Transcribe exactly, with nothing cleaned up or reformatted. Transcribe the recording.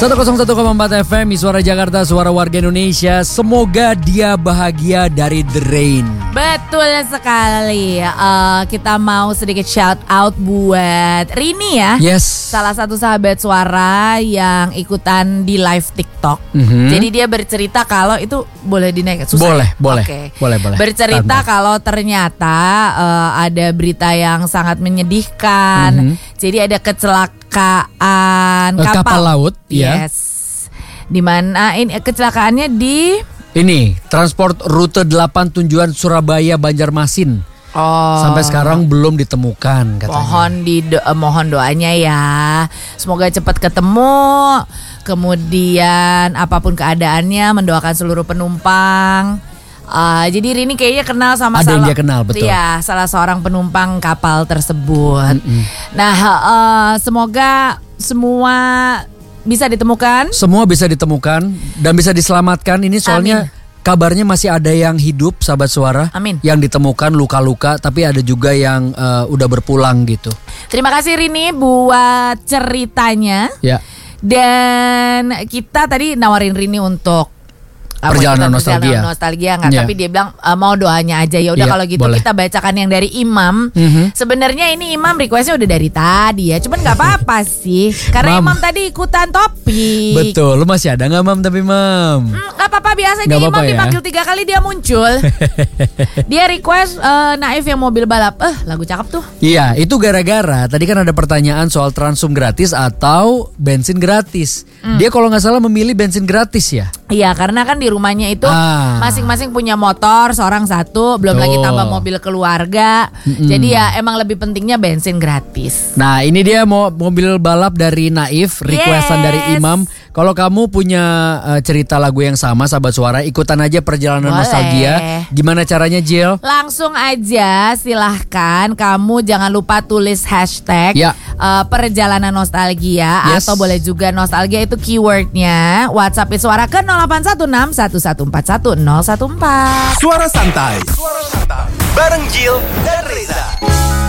seratus satu koma empat F M, Suara Jakarta, suara warga Indonesia. Semoga dia bahagia dari The Rain. Betul sekali. uh, Kita mau sedikit shout out buat Rini ya. Yes. Salah satu sahabat suara yang ikutan di live TikTok. Mm-hmm. Jadi dia bercerita kalau itu boleh dinaik. Susah. Boleh, ya? boleh, okay. boleh, boleh. Bercerita Tante. Kalau ternyata uh, ada berita yang sangat menyedihkan. Mm-hmm. Jadi ada kecelakaan uh, kapal, kapal laut. Yes. Ya. Di mana ini kecelakaannya di ini transport rute delapan tujuan Surabaya Banjarmasin. Oh. Sampai sekarang belum ditemukan katanya. Mohon di do, uh, mohon doanya ya. Semoga cepat ketemu. Kemudian apapun keadaannya, mendoakan seluruh penumpang. Uh, jadi Rini kayaknya kenal sama ada salah, yang dia kenal, betul. Ya, salah seorang penumpang kapal tersebut. Mm-mm. Nah, uh, semoga semua bisa ditemukan. Semua bisa ditemukan dan bisa diselamatkan. Ini soalnya Amin. Kabarnya masih ada yang hidup, sahabat suara. Amin. Yang ditemukan luka-luka, tapi ada juga yang uh, udah berpulang gitu. Terima kasih Rini buat ceritanya. Ya. Dan kita tadi nawarin Rini untuk perjalanan nostalgia, perjalanan nostalgia nggak? Yeah. Tapi dia bilang uh, mau doanya aja. Ya udah yeah, kalau gitu boleh. Kita bacakan yang dari Imam. Mm-hmm. Sebenarnya ini Imam requestnya udah dari tadi ya, cuman nggak apa-apa sih, karena Mam. Imam tadi ikutan topik. Betul, lu masih ada nggak Mam tapi Mam? Hmm, gak apa-apa, biasanya gak Imam apa-apa dipanggil ya? tiga kali dia muncul. Dia request uh, Naif yang mobil balap. Eh lagu cakep tuh. Iya, itu gara-gara tadi kan ada pertanyaan soal transum gratis atau bensin gratis. Hmm. Dia kalau nggak salah memilih bensin gratis ya. Iya, karena kan di rumahnya itu ah. masing-masing punya motor, seorang satu, belum oh. lagi tambah mobil keluarga. Mm-mm. Jadi ya emang lebih pentingnya bensin gratis. Nah, ini dia mau mobil balap dari Naif, requestan yes. dari Imam. Kalau kamu punya uh, cerita lagu yang sama, sahabat suara, ikutan aja perjalanan Boleh. Nostalgia. Gimana caranya, Jill? Langsung aja, silahkan kamu jangan lupa tulis hashtag ya. uh, perjalanan nostalgia yes. atau boleh juga nostalgia itu keywordnya. WhatsApp suara ke nol delapan satu enam satu satu empat satu nol satu empat. Suara santai. Suara santai. Bareng Jill dan Reza.